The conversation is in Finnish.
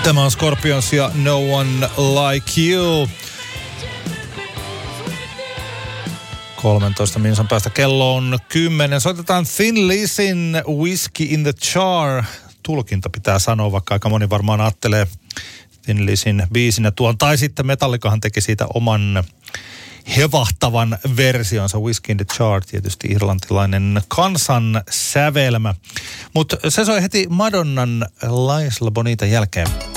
Tämä on Scorpions ja No One Like You. 13 minsan päästä kello on 10. Soitetaan Thin Lizzyn Whiskey in the Jar. Tulkinta pitää sanoa, vaikka aika moni varmaan ajattelee Thin Lizzyn biisinä tuon. Tai sitten Metallicahan teki siitä oman hevahtavan versionsa. Whiskey in the Jar, tietysti irlantilainen kansan sävelmä. Mutta se soi heti Madonnan La Isla Bonita jälkeen.